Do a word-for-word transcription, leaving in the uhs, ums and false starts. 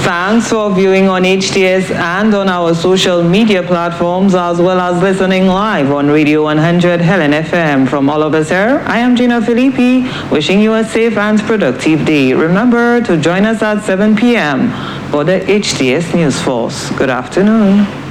Thanks for viewing on H T S and on our social media platforms, as well as listening live on Radio one hundred Helen F M. From all of us here, I am Gina Filippi, wishing you a safe and productive day. Remember to join us at seven p.m. for the H T S News Force. Good afternoon.